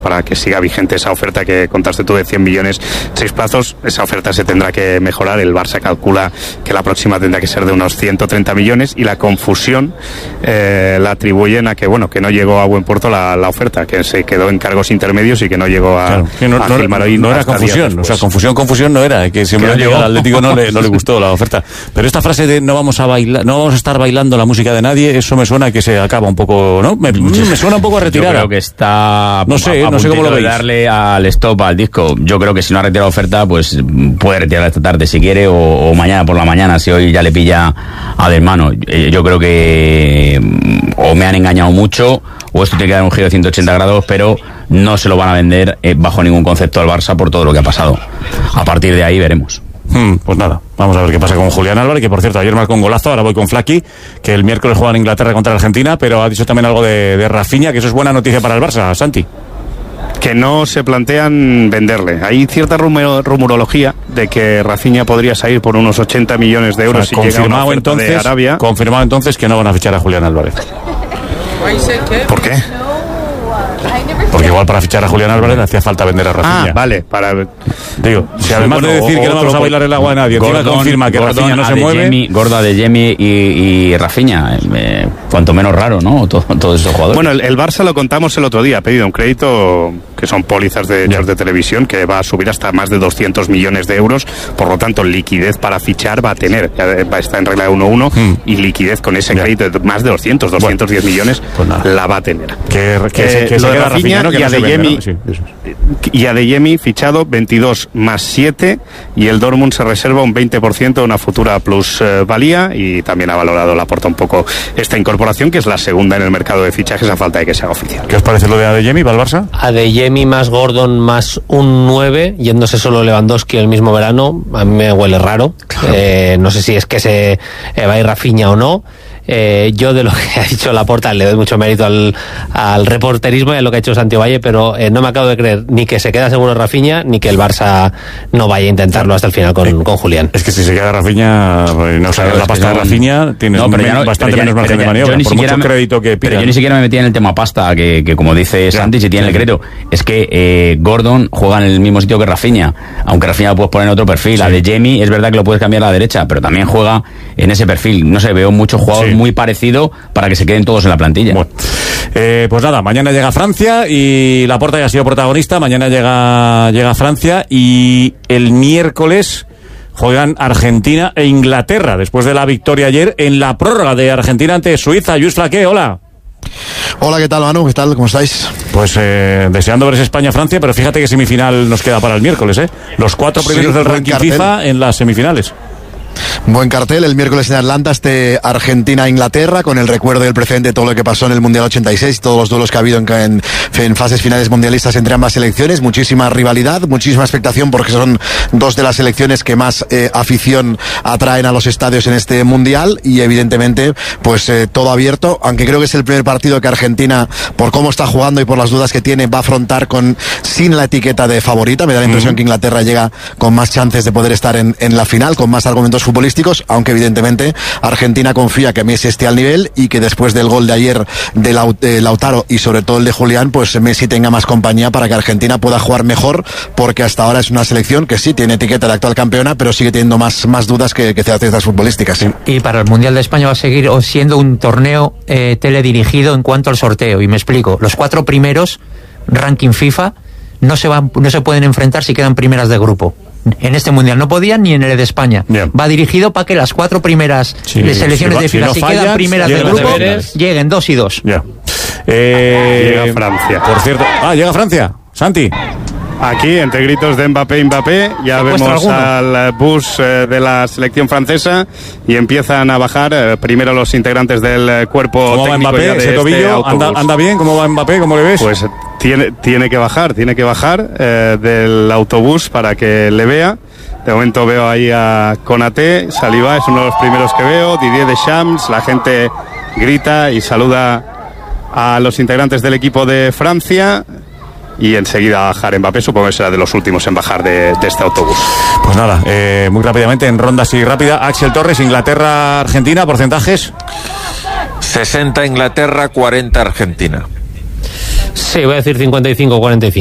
para que siga vigente esa oferta que contaste tú de 100 millones, 6 plazos. Esa oferta se tendrá que mejorar. El Barça calcula que la próxima tendrá que ser de unos 130 millones y la confusión la atribuyen a que, bueno, que no llegó a buen puerto la oferta, que se quedó en cargos intermedios y que no llegó a firmar hoy. No era confusión, o sea, confusión no era, que siempre llegó al Atlético no le gustó la oferta. Pero esta frase de no vamos a estar bailando la música de nadie, eso me suena que se acaba un poco, ¿no? Me suena un poco a retirada. Yo creo que está no sé cómo lo veis. Darle al stop al disco. Yo creo que si no ha retirado oferta, pues puede retirarla esta tarde si quiere, o mañana por la mañana, si hoy ya le pilla a del mano. Yo creo que o me han engañado mucho, o esto tiene que dar un giro de 180 grados, pero no se lo van a vender bajo ningún concepto al Barça por todo lo que ha pasado. A partir de ahí veremos. Pues nada, vamos a ver qué pasa con Julián Álvarez, que por cierto ayer marcó un golazo. Ahora voy con Flaky, que el miércoles juega en Inglaterra contra Argentina, pero ha dicho también algo de Rafinha, que eso es buena noticia para el Barça, Santi. Que no se plantean venderle. Hay cierta rumorología de que Rafinha podría salir por unos 80 millones de euros, o sea, si llega una oferta de Arabia. Confirmado entonces que no van a fichar a Julián Álvarez. ¿Por qué? Porque igual para fichar a Julián Álvarez hacía falta vender a Rafinha. Vale, digo, si además de decir que no vamos a bailar el agua de nadie, encima confirma que Rafinha no se mueve. Gorda de Yemi y Rafinha, cuanto menos raro, ¿no? Todos esos jugadores. Bueno, el Barça, lo contamos el otro día, ha pedido un crédito que son pólizas de derechos de televisión, que va a subir hasta más de 200 millones de euros, por lo tanto liquidez para fichar va a tener, ya va a estar en regla de 1-1 y liquidez con ese crédito de más de 210 millones, pues la va a tener. Que se queda Rafinha, ¿no? Que y Adeyemi fichado 22 más 7, y el Dortmund se reserva un 20% de una futura plusvalía, y también ha valorado Laporta un poco esta incorporación, que es la segunda en el mercado de fichajes a falta de que se haga oficial. ¿Qué os parece lo de Adeyemi para el Barça? Adeyemi más Gordon más un 9, yéndose solo Lewandowski el mismo verano, a mí me huele raro. Claro. No sé si es que se va a ir Rafinha o no. Yo de lo que ha dicho Laporta le doy mucho mérito al reporterismo y a lo que ha hecho Santi Valle, pero no me acabo de creer ni que se queda seguro Rafinha, ni que el Barça no vaya a intentarlo hasta el final con Julián. Es que si se queda Rafinha, no sabes la pasta de Rafinha, tienes bastante menos margen de maniobra, por mucho crédito que pidan. Pero yo ni siquiera me metía en el tema pasta, que como dice Santi, si tiene el crédito, es que Gordon juega en el mismo sitio que Rafinha, aunque Rafinha lo puedes poner en otro perfil. La de Jamie es verdad que lo puedes cambiar a la derecha, pero también juega en ese perfil. No sé, veo muchos jugadores muy parecido para que se queden todos en la plantilla. Bueno, pues nada, mañana llega Francia y Laporta ya ha sido protagonista. Mañana llega Francia y el miércoles juegan Argentina e Inglaterra después de la victoria ayer en la prórroga de Argentina ante Suiza. Luis Flaqué, hola. Hola, ¿qué tal, Manu? ¿Qué tal? ¿Cómo estáis? Pues deseando ver España-Francia, pero fíjate que semifinal nos queda para el miércoles, ¿eh? Los 4 primeros del ranking FIFA en las semifinales. Buen cartel, el miércoles en Atlanta, Argentina-Inglaterra, con el recuerdo y el precedente de todo lo que pasó en el Mundial 86, todos los duelos que ha habido en fases finales mundialistas entre ambas selecciones, muchísima rivalidad, muchísima expectación, porque son dos de las selecciones que más afición atraen a los estadios en este Mundial, y evidentemente pues todo abierto, aunque creo que es el primer partido que Argentina, por cómo está jugando y por las dudas que tiene, va a afrontar sin la etiqueta de favorita. Me da la impresión que Inglaterra llega con más chances de poder estar en la final, con más argumentos futbolísticos, aunque evidentemente Argentina confía que Messi esté al nivel y que después del gol de ayer de Lautaro y sobre todo el de Julián, pues Messi tenga más compañía para que Argentina pueda jugar mejor, porque hasta ahora es una selección que sí tiene etiqueta de actual campeona, pero sigue teniendo más dudas que certezas futbolísticas. Sí. Y para el Mundial de España va a seguir siendo un torneo teledirigido en cuanto al sorteo, y me explico: los 4 primeros ranking FIFA no se pueden enfrentar si quedan primeras de grupo. En este Mundial no podían, ni en el de España. Bien. Va dirigido para que las 4 primeras selecciones de FIFA, si quedan primeras de grupo, lleguen 2 y 2. Ya. Llega Francia. Por cierto, llega Francia. Santi. Aquí, entre gritos de Mbappé, ya vemos al bus de la selección francesa y empiezan a bajar primero los integrantes del cuerpo técnico. ¿Cómo va Mbappé? ¿Ese tobillo anda bien? ¿Cómo va Mbappé? ¿Cómo le ves? Pues tiene que bajar del autobús para que le vea. De momento veo ahí a Konaté, Saliba es uno de los primeros que veo, Didier Deschamps, la gente grita y saluda a los integrantes del equipo de Francia. Y enseguida bajar Mbappé, supongo que será de los últimos en bajar de este autobús. Pues nada, muy rápidamente, en ronda así rápida, Axel Torres, Inglaterra-Argentina, porcentajes. 60 Inglaterra, 40 Argentina. Sí, voy a decir 55-45.